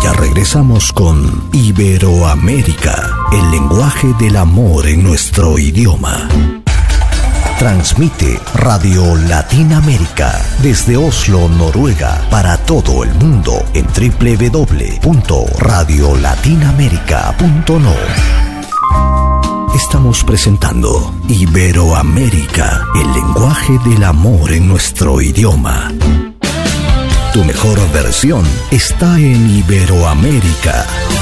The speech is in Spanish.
Ya regresamos con Iberoamérica, el lenguaje del amor en nuestro idioma. Transmite Radio Latinoamérica desde Oslo, Noruega, para todo el mundo en www.radiolatinaamerica.no. Estamos presentando Iberoamérica, el lenguaje del amor en nuestro idioma. Tu mejor versión está en Iberoamérica.